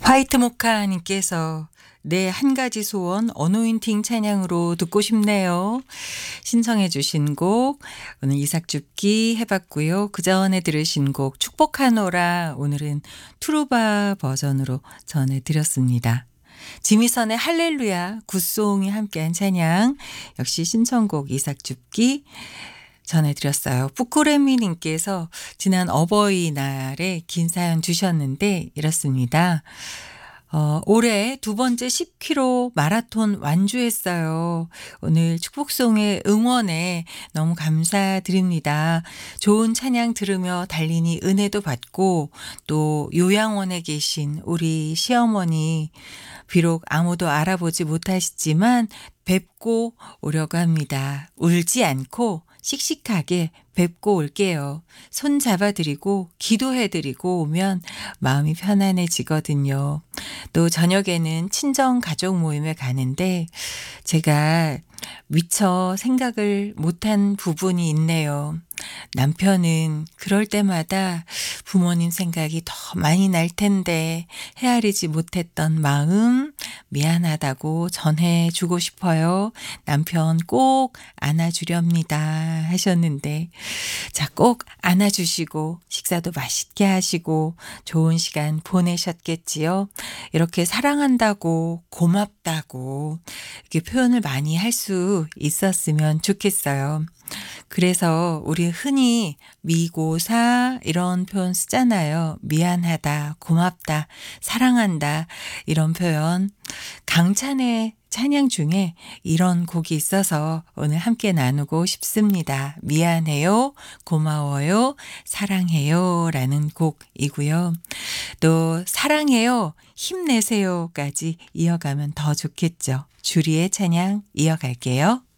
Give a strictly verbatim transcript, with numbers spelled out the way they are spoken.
화이트 모카님께서 내 한 가지 소원 어노인팅 찬양으로 듣고 싶네요. 신청해 주신 곡 오늘 이삭줍기 해봤고요. 그 전에 들으신 곡 축복하노라 오늘은 투루바 버전으로 전해드렸습니다. 지미선의 할렐루야 굿송이 함께한 찬양 역시 신청곡 이삭줍기 전해드렸어요. 뿌꾸레미님께서 지난 어버이날에 긴 사연 주셨는데 이렇습니다. 어, 올해 두 번째 십 킬로미터 마라톤 완주했어요. 오늘 축복송의 응원에 너무 감사드립니다. 좋은 찬양 들으며 달리니 은혜도 받고 또 요양원에 계신 우리 시어머니 비록 아무도 알아보지 못하시지만 뵙고 오려고 합니다. 울지 않고 씩씩하게 뵙고 올게요. 손 잡아드리고 기도해드리고 오면 마음이 편안해지거든요. 또 저녁에는 친정 가족 모임에 가는데 제가 미처 생각을 못한 부분이 있네요. 남편은 그럴 때마다 부모님 생각이 더 많이 날 텐데 헤아리지 못했던 마음 미안하다고 전해주고 싶어요. 남편 꼭 안아주렵니다 하셨는데 자, 꼭 안아주시고 식사도 맛있게 하시고 좋은 시간 보내셨겠지요. 이렇게 사랑한다고 고맙다고 이렇게 표현을 많이 할 수 있었으면 좋겠어요. 그래서 우리 흔히 미고사 이런 표현 쓰잖아요. 미안하다, 고맙다, 사랑한다 이런 표현. 강찬의 찬양 중에 이런 곡이 있어서 오늘 함께 나누고 싶습니다. 미안해요, 고마워요, 사랑해요 라는 곡이고요. 또 사랑해요, 힘내세요까지 이어가면 더 좋겠죠. 주리의 찬양 이어갈게요.